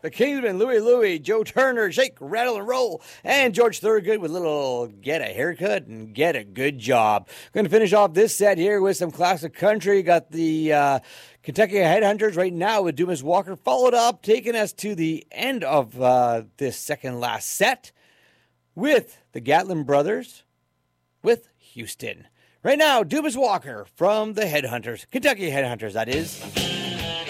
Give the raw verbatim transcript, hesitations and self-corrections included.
The Kingsmen, Louie Louie, Joe Turner, Shake, Rattle, and Roll, and George Thorogood with a little Get a Haircut and Get a Good Job. Going to finish off this set here with some classic country. Got the uh, Kentucky Headhunters right now with Dumas Walker, followed up, taking us to the end of uh, this second last set with the Gatlin Brothers with Houston. Right now, Dumas Walker from the Headhunters, Kentucky Headhunters, that is.